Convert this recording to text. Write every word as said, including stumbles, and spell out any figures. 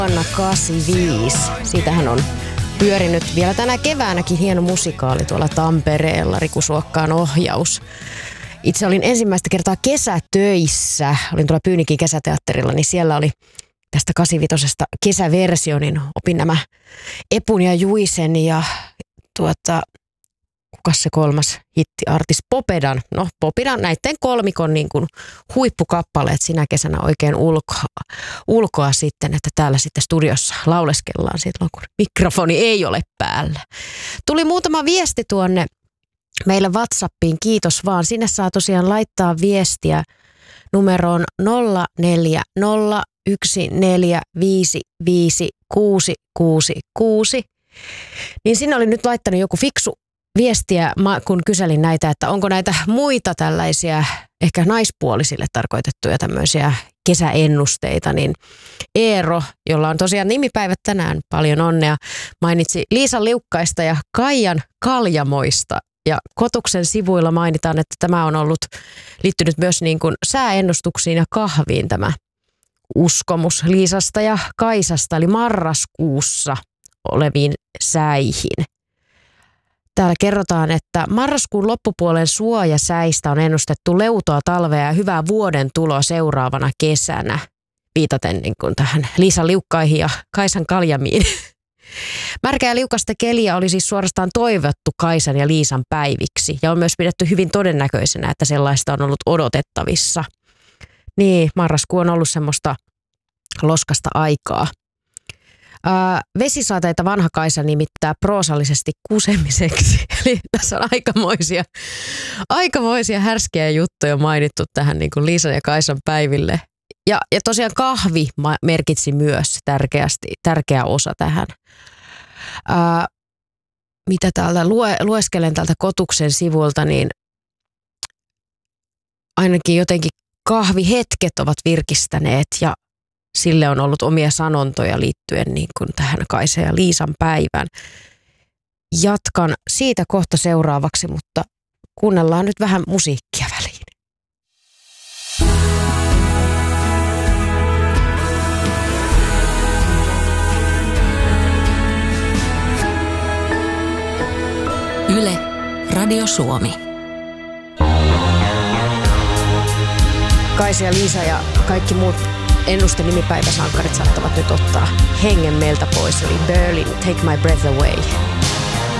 Vuonna kahdeksankymmentäviisi. Siitähän on pyörinyt vielä tänä keväänäkin hieno musikaali tuolla Tampereella, Riku Suokkaan ohjaus. Itse olin ensimmäistä kertaa kesätöissä, olin tuolla Pyynikin kesäteatterilla, niin siellä oli tästä kahdeksankymmentäviisi kesäversio, niin opin nämä Epun ja Juisen ja tuota, kukas se kolmas hittiartis, Popedan. No Popedan näiden kolmikon niin kuin huippukappaleet sinä kesänä oikein ulkoa, ulkoa sitten, että täällä sitten studiossa lauleskellaan silloin, kun mikrofoni ei ole päällä. Tuli muutama viesti tuonne meille WhatsAppiin, kiitos vaan. Sinne saa tosiaan laittaa viestiä numeroon nolla neljä nolla yksi neljä viisi viisi kuusi kuusi kuusi. Niin sinne oli nyt laittanut joku fiksu viestiä, kun kyselin näitä, että onko näitä muita tällaisia ehkä naispuolisille tarkoitettuja tämmöisiä kesäennusteita, niin Eero, jolla on tosiaan nimipäivät tänään, paljon onnea, mainitsi Liisan Liukkaista ja Kaijan Kaljamoista. Ja Kotuksen sivuilla mainitaan, että tämä on ollut liittynyt myös niin kuin sääennustuksiin ja kahviin tämä uskomus Liisasta ja Kaisasta, eli marraskuussa oleviin säihin. Täällä kerrotaan, että marraskuun loppupuolen suojasäistä on ennustettu leutoa talvea ja hyvää vuoden tuloa seuraavana kesänä. Viitaten niin kuin tähän Liisan Liukkaihin ja Kaisan Kaljamiin. Märkää ja liukasta keliä oli siis suorastaan toivottu Kaisan ja Liisan päiviksi ja on myös pidetty hyvin todennäköisenä, että sellaista on ollut odotettavissa. Niin, marraskuu on ollut semmoista loskasta aikaa. Ää, vesisaateita vanha Kaisa nimittää proosallisesti kusemiseksi. Eli tässä on aikamoisia, aikamoisia härskiä juttuja mainittu tähän niin kuin Liisan ja Kaisan päiville. Ja, ja tosiaan kahvi merkitsi myös tärkeästi, tärkeä osa tähän. Ää, mitä täältä lue, lueskelen tältä Kotuksen sivulta, niin ainakin jotenkin kahvihetket ovat virkistäneet ja sille on ollut omia sanontoja liittyen niin kuin tähän Kaisa ja Liisan päivään. Jatkan siitä kohta seuraavaksi, mutta kuunnellaan nyt vähän musiikkia väliin. Yle, Radio Suomi. Kaisa ja Liisa ja kaikki muut ennuste nimipäiväsankarit saattavat nyt ottaa hengen meiltä pois. Eli Berlin, Take My Breath Away.